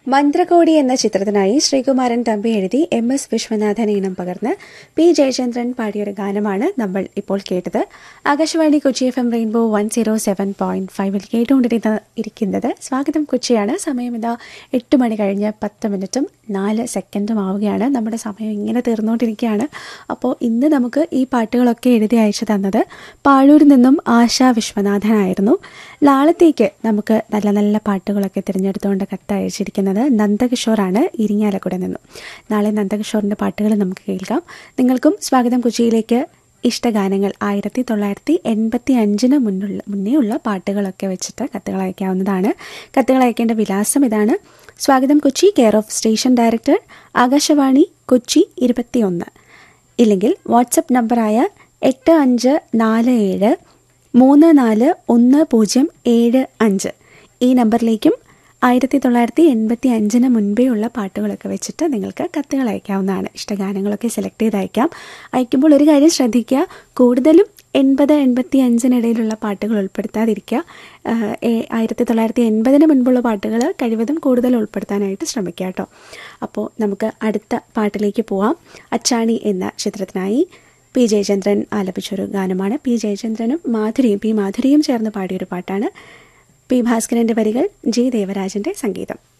മന്ത്രകോടി എന്ന ചിത്രത്തിനായി ശ്രീകുമാരൻ തമ്പി എഴുതി MS വിശ്വനാഥൻ ഈണം പകർന്ന് P ജയചന്ദ്രൻ പാടിയൊരു ഗാനമാണ് നമ്മൾ ഇപ്പോൾ കേട്ടത്. ആകാശവാണി കൊച്ചി FM റെയിൻബോ 107.5 കേട്ടുകൊണ്ടിരിക്കുന്നത് സ്വാഗതം കൊച്ചിയാണ്. സമയം ഇതാ 8 മണി കഴിഞ്ഞ് 10 മിനിറ്റും 4 സെക്കൻഡും ആവുകയാണ്. നമ്മുടെ സമയം ഇങ്ങനെ തീർന്നുകൊണ്ടിരിക്കുകയാണ്. അപ്പോൾ ഇന്ന് നമുക്ക് ഈ പാട്ടുകളൊക്കെ എഴുതി അയച്ചു തന്നത് പാഴൂരിൽ നിന്നും ആശാ വിശ്വനാഥനായിരുന്നു. നാളത്തേക്ക് നമുക്ക് നല്ല നല്ല പാട്ടുകളൊക്കെ തിരഞ്ഞെടുത്തുകൊണ്ട് കത്തയച്ചിരിക്കുന്നത് നന്ദകിഷോറാണ് ഇരിങ്ങാലക്കുട നിന്നും. നാളെ നന്ദകിഷോറിൻ്റെ പാട്ടുകൾ നമുക്ക് കേൾക്കാം. നിങ്ങൾക്കും സ്വാഗതം കൊച്ചിയിലേക്ക് ഇഷ്ടഗാനങ്ങൾ 1985 മുന്നേ ഉള്ള പാട്ടുകളൊക്കെ വെച്ചിട്ട് കത്തുകൾ അയക്കാവുന്നതാണ്. കത്തുകൾ അയക്കേണ്ട വിലാസം ഇതാണ്: സ്വാഗതം Kochi, care of station director, Akashvani Kochi 21. ഇല്ലെങ്കിൽ വാട്സപ്പ് നമ്പറായ 8547 341075 ഈ നമ്പറിലേക്കും 1985 മുൻപേ ഉള്ള പാട്ടുകളൊക്കെ വെച്ചിട്ട് നിങ്ങൾക്ക് കത്തുകൾ അയക്കാവുന്നതാണ്. ഇഷ്ടഗാനങ്ങളൊക്കെ സെലക്ട് ചെയ്ത് അയക്കുമ്പോൾ ഒരു കാര്യം ശ്രദ്ധിക്കുക, കൂടുതലും 80-85 പാട്ടുകൾ ഉൾപ്പെടുത്താതിരിക്കുക. 1980 മുൻപുള്ള പാട്ടുകൾ കഴിവതും കൂടുതൽ ഉൾപ്പെടുത്താനായിട്ട് ശ്രമിക്കുക കേട്ടോ. അപ്പോൾ നമുക്ക് അടുത്ത പാട്ടിലേക്ക് പോവാം. അച്ചാണി എന്ന ചിത്രത്തിനായി P ജയചന്ദ്രൻ ആലപിച്ചൊരു ഗാനമാണ്. P ജയചന്ദ്രനും മാധുരിയും ചേർന്ന് പാടിയൊരു പാട്ടാണ്. P ഭാസ്കരൻ്റെ വരികൾ, G ദേവരാജൻ്റെ സംഗീതം.